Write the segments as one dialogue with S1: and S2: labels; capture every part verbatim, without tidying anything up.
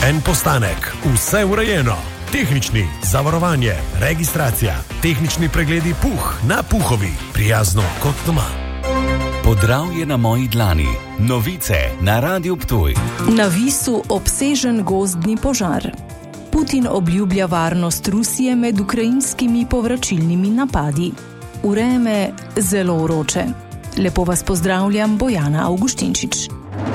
S1: En postanek, vse urejeno. Tehnični, zavarovanje, registracija, tehnični pregledi puh na Puhovi, prijazno kot doma.
S2: Podravje na moji dlani, novice na Radiu Ptuj.
S3: Na Visu obsežen gozdni požar. Putin obljublja varnost Rusije med ukrajinskimi povračilnimi napadi. Vreme zelo vroče. Lepo vas pozdravljam, Bojana Avguštinčič.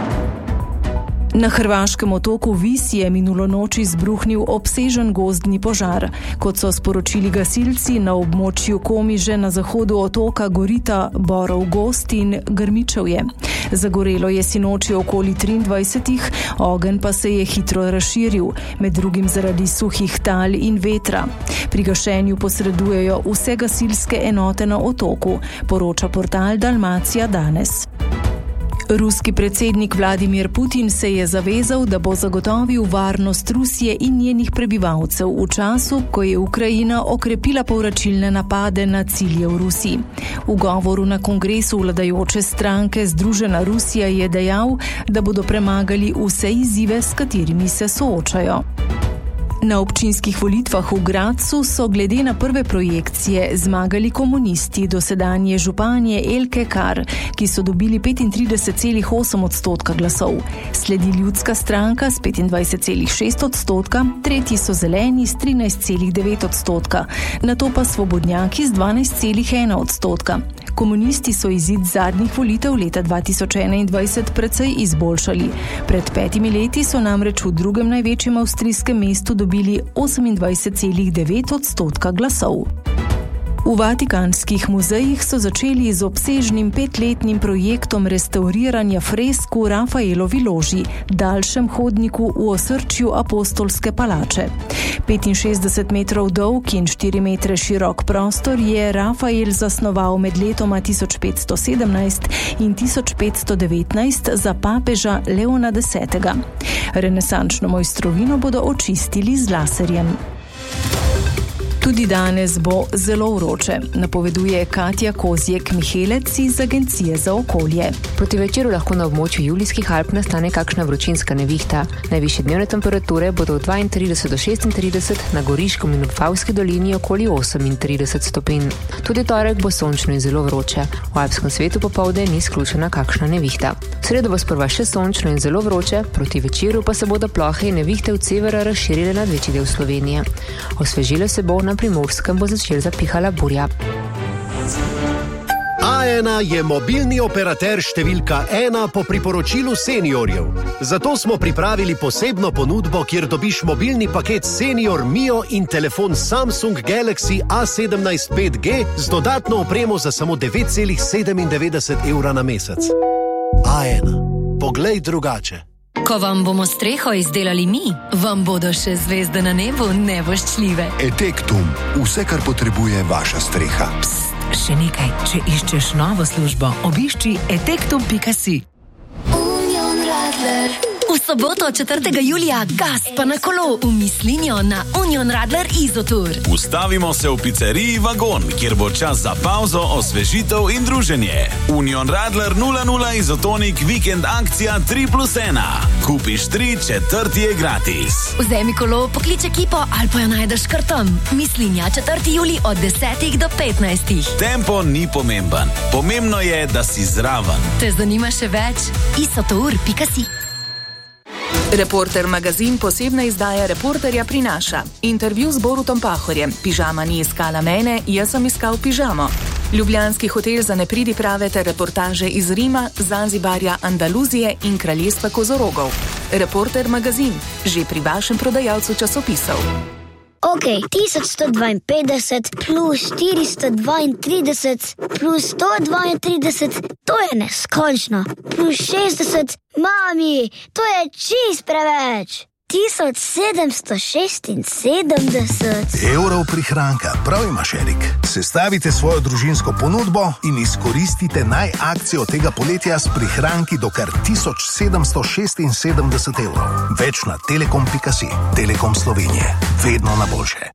S3: Na hrvaškem otoku Vis je minulo noč izbruhnil obsežen gozdni požar. Kot so sporočili gasilci, na območju Komiže na zahodu otoka gorita borov gozd in grmičevje. Zagorelo je sinoči okoli triindvajsetih, ogenj pa se je hitro razširil, med drugim zaradi suhih tal in vetra. Pri gašenju posredujejo vse gasilske enote na otoku, poroča portal Dalmacija danes. Ruski predsednik Vladimir Putin se je zavezal, da bo zagotovil varnost Rusije in njenih prebivalcev v času, ko je Ukrajina okrepila povračilne napade na cilje v Rusiji. V govoru na kongresu vladajoče stranke Združena Rusija je dejal, da bodo premagali vse izzive, s katerimi se soočajo. Na občinskih volitvah v Gradcu so glede na prve projekcije zmagali komunisti dosedanje županje Elke Kar, ki so dobili petintrideset celih osem odstotka glasov. Sledi Ljudska stranka s petindvajset celih šest odstotka, tretji so Zeleni s trinajst celih devet odstotka, nato pa Svobodnjaki z dvanajst celih ena odstotka. Komunisti so izid zadnjih volitev leta dva tisoč enaindvajset precej izboljšali. Pred petimi leti so namreč v drugem največjem avstrijskem mestu dobili osemindvajset celih devet odstotka glasov. V vatikanskih muzejih so začeli z obsežnim petletnim projektom restauriranja fresk v Rafaelovi loži, daljšem hodniku v osrčju apostolske palače. petinšestdeset metrov dolg in štiri metre širok prostor je Rafael zasnoval med letoma tisoč petsto sedemnajst in tisoč petsto devetnajst za papeža Leona desetega. Renesančno mojstrovino bodo očistili z laserjem. Tudi danes bo zelo vroče, napoveduje Katja Kozjek-Mihelec iz Agencije za okolje.
S4: Proti večeru lahko na območju Julijskih Alp nastane kakšna vročinska nevihta. Najvišje dnevne temperature bodo od dvaintrideset do šestintrideset, na Goriškem in Vipavski dolini okoli osemintrideset stopinj. Tudi torek bo sončno in zelo vroče. V alpskem svetu popovdne ni izključena kakšna nevihta. V sredo bo sprva še sončno in zelo vroče, proti večeru pa se bodo plohe in nevihte od severa razširile nad večji del Slovenije. Osvežilo se bo, na Primorskem bo začel zapihala burja.
S5: A ena je mobilni operater številka ena po priporočilu seniorjev. Zato smo pripravili posebno ponudbo, kjer dobiš mobilni paket Senior Mio in telefon Samsung Galaxy A sedemnajst pet G z dodatno opremo za samo devet celih sedemindevetdeset evra na mesec. A ena. Poglej drugače.
S6: Ko vam bomo streho izdelali mi, vam bodo še zvezde na nebu nevoščljive.
S7: Etektum. Vse, kar potrebuje vaša streha.
S8: Psst, še nekaj. Če iščeš novo službo, obišči etektum pika si.
S6: Union Radler. V soboto četrtega julija gas pa na kolo v Mislinjo na Union Radler Izotur.
S9: Ustavimo se v pizzeriji Vagon, kjer bo čas za pauzo, osvežitev in druženje. Union Radler nula nula Izotonik vikend akcija tri plus ena. Kupiš tri, četrti je gratis.
S6: Vzemi kolo, poklič ekipo ali pa jo najdeš kar tam. Mislinja četrtega julija od desetih do petnajstih.
S9: Tempo ni pomemben. Pomembno je, da si zraven.
S6: Te zanima še več? izotur pika si.
S8: Reporter magazin posebna izdaja Reporterja prinaša. Intervju z Borutom Pahorjem. Pižama ni iskala mene, jaz sem iskal pižamo. Ljubljanski hotel za nepridiprave ter reportaže iz Rima, Zanzibarja, Andaluzije in kraljestva kozorogov. Reporter magazin, že pri vašem prodajalcu časopisov.
S10: Ok, tisoč sto dvainpetdeset plus štiristo dvaintrideset plus sto dvaintrideset, to je neskončno. Plus šestdeset, mami, to je čist preveč. tisoč sedemsto šestinsedemdeset
S7: Evrov prihranka, prav imaš, Erik. Sestavite svojo družinsko ponudbo in izkoristite naj akcijo tega poletja s prihranki do kar tisoč sedemsto šestinsedemdeset evrov. Več na telekom pika si. Telekom Slovenije. Vedno na boljše.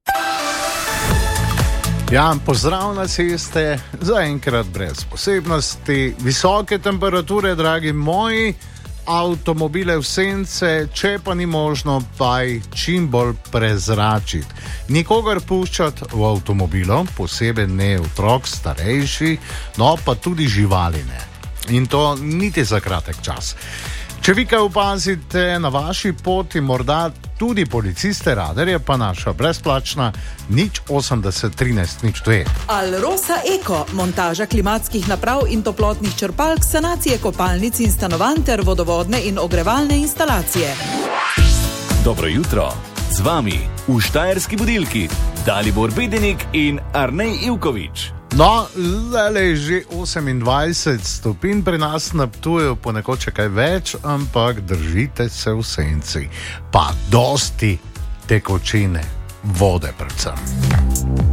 S11: Ja, pozdrav na ceste, zaenkrat brez posebnosti. Visoke temperature, dragi moji, avtomobile v sence, če pa ni možno, pa jih čim bolj prezračiti. Nikogar puščati v avtomobilu, posebej ne otrok, starejši, no pa tudi živali ne. In to niti za kratek čas. Če vi kaj opazite na vaši poti, morda tudi policiste, radarje, pa naša brezplačna nič osemdeset trinajst nič dve.
S12: Alrosa Eko, montaža klimatskih naprav in toplotnih črpalk, sanacije kopalnic in stanovanj ter vodovodne in ogrevalne instalacije.
S2: Dobro jutro, z vami v Štajerski budilki Dalibor Bedenik in Arnej Ivković.
S11: No, zdaj je že osemindvajset stopinj, pri nas na Ptuju ponekod še kaj več, ampak držite se v senci. Pa dosti tekočine, vode predvsem.